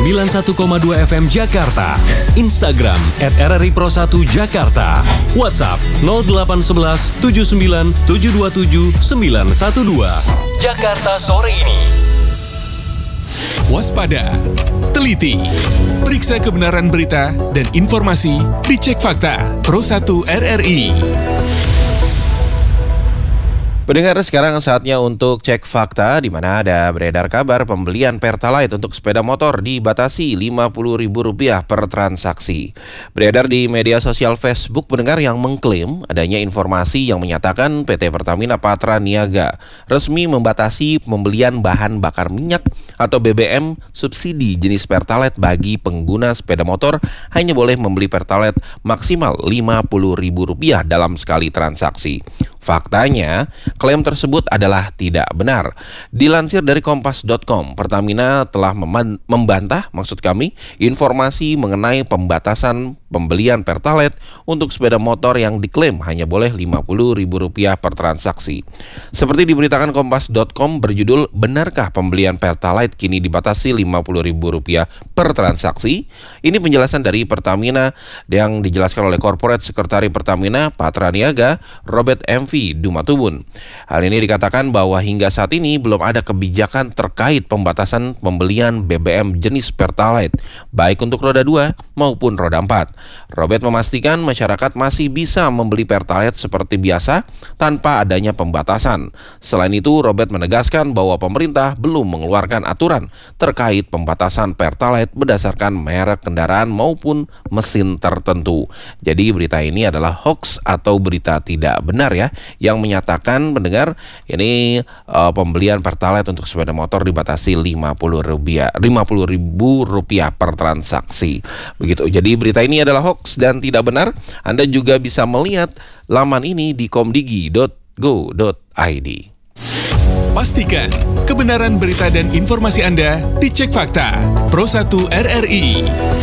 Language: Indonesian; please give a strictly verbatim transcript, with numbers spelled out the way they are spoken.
sembilan puluh satu koma dua F M Jakarta, Instagram at R R I Pro satu Jakarta, WhatsApp nol delapan satu satu tujuh sembilan tujuh dua tujuh sembilan satu dua. Jakarta sore ini. Waspada, teliti, periksa kebenaran berita dan informasi di Cek Fakta Pro satu R R I. Pendengar, sekarang saatnya untuk cek fakta, di mana ada beredar kabar pembelian Pertalite untuk sepeda motor dibatasi lima puluh ribu rupiah per transaksi. Beredar di media sosial Facebook pendengar yang mengklaim adanya informasi yang menyatakan P T Pertamina Patra Niaga resmi membatasi pembelian bahan bakar minyak atau B B M subsidi jenis Pertalite bagi pengguna sepeda motor hanya boleh membeli Pertalite maksimal lima puluh ribu rupiah dalam sekali transaksi. Faktanya, klaim tersebut adalah tidak benar. Dilansir dari kompas dot com, Pertamina telah mem- membantah, maksud kami, informasi mengenai pembatasan pembelian Pertalite untuk sepeda motor yang diklaim hanya boleh lima puluh ribu rupiah per transaksi. Seperti diberitakan kompas dot com berjudul "Benarkah pembelian Pertalite kini dibatasi lima puluh ribu rupiah per transaksi?" Ini penjelasan dari Pertamina yang dijelaskan oleh Corporate Sekretari Pertamina Patra Niaga, Robert M V Dumatubun. Hal ini dikatakan bahwa hingga saat ini belum ada kebijakan terkait pembatasan pembelian B B M jenis Pertalite, baik untuk roda dua maupun roda empat. Robert memastikan masyarakat masih bisa membeli Pertalite seperti biasa tanpa adanya pembatasan. Selain itu, Robert menegaskan bahwa pemerintah belum mengeluarkan aturan terkait pembatasan Pertalite berdasarkan merek kendaraan maupun mesin tertentu. Jadi berita ini adalah hoax atau berita tidak benar ya, yang menyatakan pendengar ini uh, pembelian Pertalite untuk sepeda motor dibatasi lima puluh ribu rupiah per transaksi. Begitu. Jadi berita ini adalah hoax dan tidak benar. Anda juga bisa melihat laman ini di komdigi dot go dot i d. Pastikan kebenaran berita dan informasi Anda di Cek Fakta Pro satu R R I.